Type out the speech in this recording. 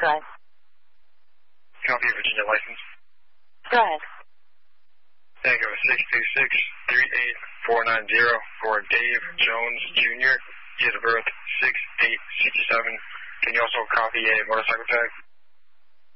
go ahead. Copy of Virginia license. Go ahead. Tango 626-38490 for Dave Jones Jr. Date of birth 6/8/67. Can you also copy a motorcycle tag?